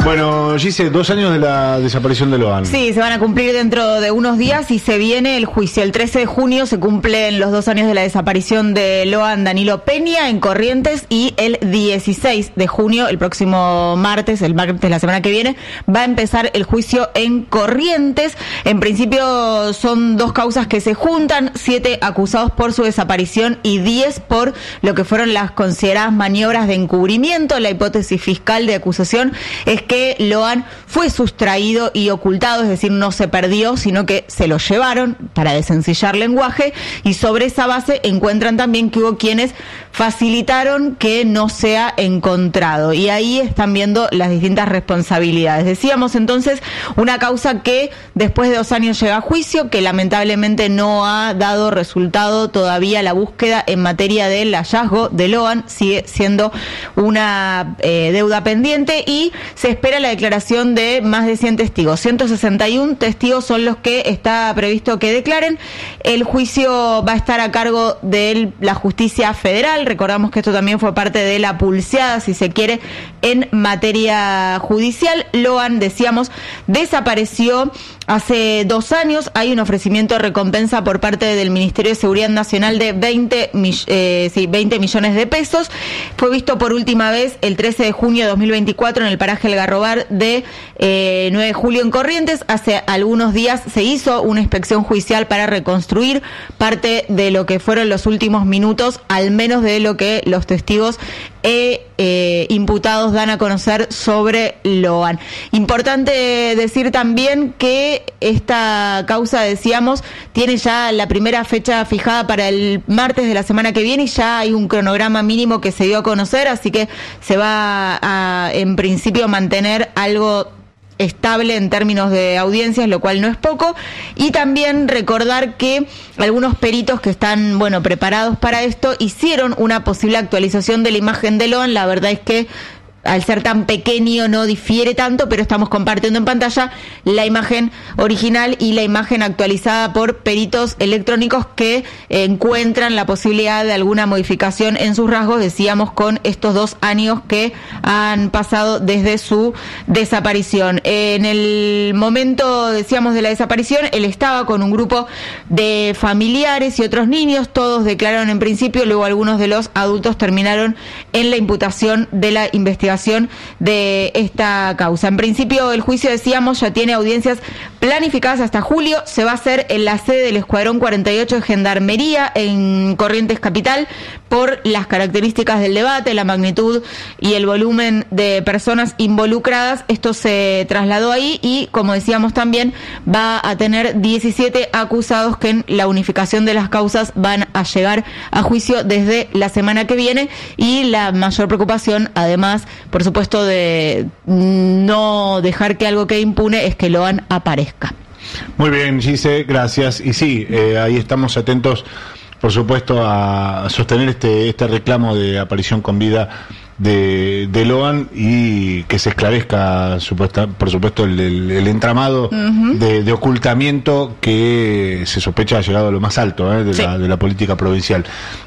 Bueno, Gise, 2 años de la desaparición de Loan. Sí, se van a cumplir dentro de unos días y se viene el juicio. El 13 de junio se cumplen los 2 años de la desaparición de Loan Danilo Peña en Corrientes, y el 16 de junio, el próximo martes, el martes de la semana que viene, va a empezar el juicio en Corrientes. En principio son 2 causas que se juntan: 7 acusados por su desaparición y 10 por lo que fueron las consideradas maniobras de encubrimiento. La hipótesis fiscal de acusación es que Loan fue sustraído y ocultado, es decir, no se perdió, sino que se lo llevaron, para desencillar lenguaje, y sobre esa base encuentran también que hubo quienes facilitaron que no sea encontrado, y ahí están viendo las distintas responsabilidades. Decíamos entonces una causa que después de 2 años llega a juicio, que lamentablemente no ha dado resultado todavía la búsqueda en materia del hallazgo de Loan, sigue siendo una deuda pendiente, y se espera la declaración de más de 100 testigos. 161 testigos son los que está previsto que declaren. El juicio va a estar a cargo de la justicia federal. Recordamos que esto también fue parte de la pulseada, si se quiere, en materia judicial. Loan, decíamos, desapareció hace 2 años. Hay un ofrecimiento de recompensa por parte del Ministerio de Seguridad Nacional de 20 millones de pesos. Fue visto por última vez el 13 de junio de 2024 en el paraje El Garrobar de 9 de julio en Corrientes. Hace algunos días se hizo una inspección judicial para reconstruir parte de lo que fueron los últimos minutos, al menos de lo que los testigos imputados dan a conocer sobre Loan. Importante decir también que esta causa, decíamos, tiene ya la primera fecha fijada para el martes de la semana que viene, y ya hay un cronograma mínimo que se dio a conocer, así que se va a, en principio, mantener algo estable en términos de audiencias, lo cual no es poco. Y también recordar que algunos peritos que están, preparados para esto, hicieron una posible actualización de la imagen de Loan. La verdad es que al ser tan pequeño no difiere tanto, pero estamos compartiendo en pantalla la imagen original y la imagen actualizada por peritos electrónicos que encuentran la posibilidad de alguna modificación en sus rasgos, decíamos, con estos 2 años que han pasado desde su desaparición. En el momento, decíamos, de la desaparición, él estaba con un grupo de familiares y otros niños. Todos declararon en principio, luego algunos de los adultos terminaron en la imputación de la investigación de esta causa. En principio, el juicio, decíamos, ya tiene audiencias planificadas hasta julio. Se va a hacer en la sede del Escuadrón 48 de Gendarmería en Corrientes Capital, por las características del debate, la magnitud y el volumen de personas involucradas. Esto se trasladó ahí, y, como decíamos, también va a tener 17 acusados que en la unificación de las causas van a llegar a juicio desde la semana que viene, y la mayor preocupación, además, por supuesto, de no dejar que algo quede impune, es que Loan aparezca. Muy bien, Gise, gracias. Y sí, ahí estamos atentos, por supuesto, a sostener este reclamo de aparición con vida de Loan, y que se esclarezca, por supuesto, el entramado de ocultamiento que se sospecha ha llegado a lo más alto de la política provincial.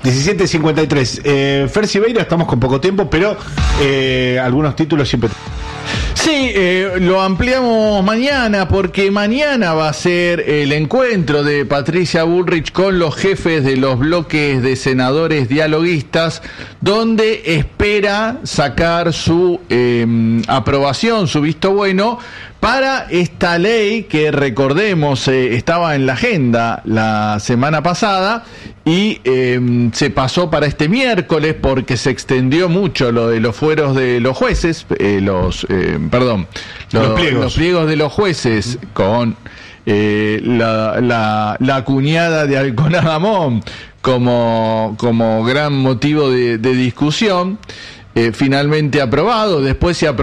17:53. Fer Sibeira, estamos con poco tiempo, pero algunos títulos siempre. Sí, lo ampliamos mañana, porque mañana va a ser el encuentro de Patricia Bullrich con los jefes de los bloques de senadores dialoguistas, donde espera sacar su aprobación, su visto bueno para esta ley que, recordemos, estaba en la agenda la semana pasada y se pasó para este miércoles porque se extendió mucho lo de los fueros de los jueces, los pliegos de los jueces, con la cuñada de Alconadamón como gran motivo de discusión. Finalmente aprobado, después se aprobó